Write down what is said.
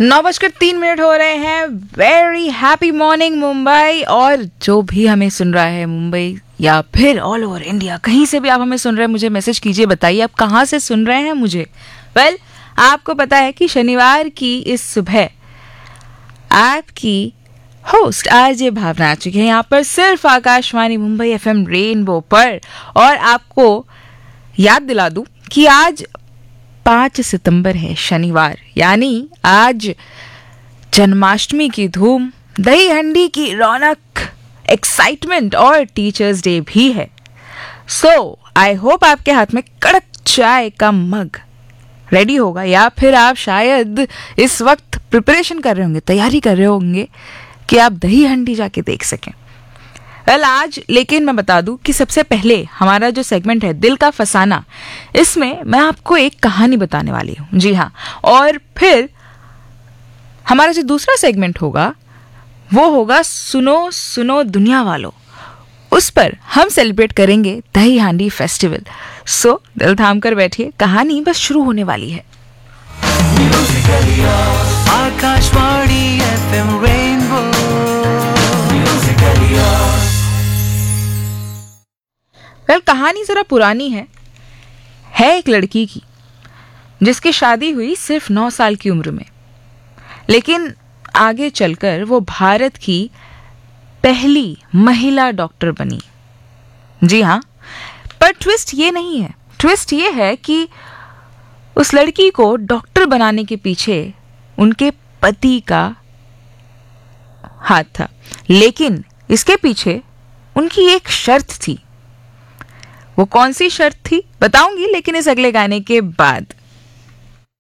9:03 हो रहे हैं। Very happy morning Mumbai. और जो भी हमें सुन रहा है मुंबई या फिर ऑल ओवर इंडिया, कहीं से भी आप हमें सुन रहे हैं, मुझे मैसेज कीजिए, बताइए आप कहाँ से सुन रहे हैं मुझे। वेल, आपको पता है कि शनिवार की इस सुबह आपकी होस्ट आरजे भावना आ चुकी है यहाँ पर सिर्फ आकाशवाणी मुंबई एफएम रेनबो पर। और आपको याद दिला दूं कि आज 5 सितंबर है, शनिवार, यानी आज जन्माष्टमी की धूम, दही हंडी की रौनक, एक्साइटमेंट और टीचर्स डे भी है। सो आई होप आपके हाथ में कड़क चाय का मग रेडी होगा, या फिर आप शायद इस वक्त प्रिपरेशन कर रहे होंगे, तैयारी कर रहे होंगे कि आप दही हंडी जाके देख सकें। वेल, आज लेकिन मैं बता दूं कि सबसे पहले हमारा जो सेगमेंट है दिल का फसाना, इसमें मैं आपको एक कहानी बताने वाली हूं। जी हाँ, और फिर हमारा जो दूसरा सेगमेंट होगा वो होगा सुनो सुनो दुनिया वालों। उस पर हम सेलिब्रेट करेंगे दही हांडी फेस्टिवल। सो दिल थाम कर बैठिए, कहानी बस शुरू होने वाली है। Akashvani FM rainbow. वेल, कहानी जरा पुरानी है एक लड़की की जिसकी शादी हुई सिर्फ 9 साल की उम्र में, लेकिन आगे चलकर वो भारत की पहली महिला डॉक्टर बनी। जी हाँ, पर ट्विस्ट ये नहीं है, ट्विस्ट ये है कि उस लड़की को डॉक्टर बनाने के पीछे उनके पति का हाथ था, लेकिन इसके पीछे उनकी एक शर्त थी। वो कौन सी शर्त थी बताऊंगी, लेकिन इस अगले गाने के बाद।